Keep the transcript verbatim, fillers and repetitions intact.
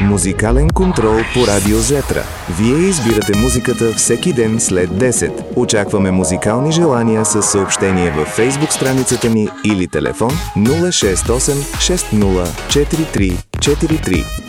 Музикален контрол по Радио Зетра. Вие избирате музиката всеки ден след десет. Очакваме музикални желания със съобщение във фейсбук страницата ни или телефон нула шест осем шест нула четири три четири три.